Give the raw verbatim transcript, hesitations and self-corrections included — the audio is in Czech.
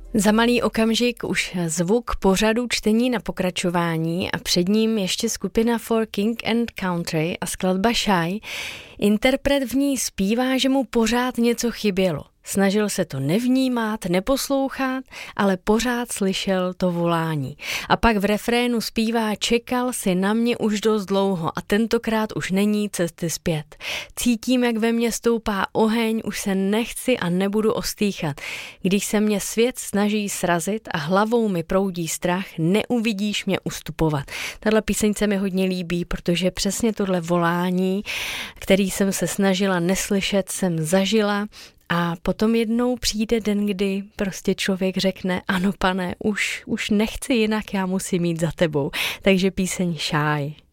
Za malý okamžik už zvuk pořadu čtení na pokračování a před ním ještě skupina For King and Country a skladba Shy. Interpret v ní zpívá, že mu pořád něco chybělo. Snažil se to nevnímat, neposlouchat, ale pořád slyšel to volání. A pak v refrénu zpívá: čekal si na mě už dost dlouho a tentokrát už není cesty zpět. Cítím, jak ve mně stoupá oheň, už se nechci a nebudu ostýchat. Když se mě svět snaží srazit a hlavou mi proudí strach, neuvidíš mě ustupovat. Tahle píseň se mi hodně líbí, protože přesně tohle volání, který jsem se snažila neslyšet, jsem zažila. A potom jednou přijde den, kdy prostě člověk řekne: ano, pane, už, už nechci jinak, já musím jít za tebou. Takže píseň Shy.